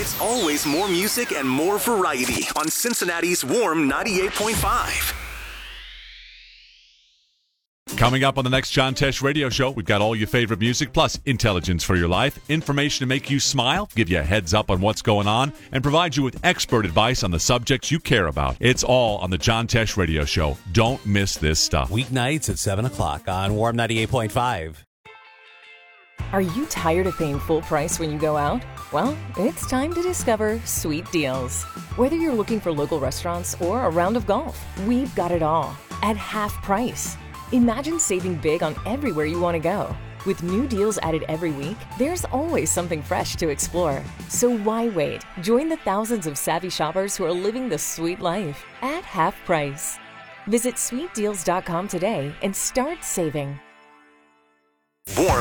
There's always more music and more variety on Cincinnati's Warm 98.5. Coming up on the next John Tesh Radio Show, we've got all your favorite music, plus intelligence for your life, information to make you smile, give you a heads up on what's going on, and provide you with expert advice on the subjects you care about. It's all on the John Tesh Radio Show. Don't miss this stuff. Weeknights at 7 o'clock on Warm 98.5. Are you tired of paying full price when you go out? Well, it's time to discover Sweet Deals. Whether you're looking for local restaurants or a round of golf, we've got it all at half price. Imagine saving big on everywhere you want to go. With new deals added every week, there's always something fresh to explore. So why wait? Join the thousands of savvy shoppers who are living the sweet life at half price. Visit sweetdeals.com today and start saving. Warm